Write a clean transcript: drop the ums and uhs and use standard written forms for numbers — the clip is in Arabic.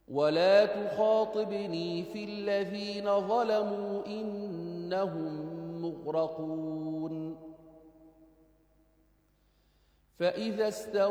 ولا تخاطبني في الذين ظلموا إنهم مغرقون. فإذا استوى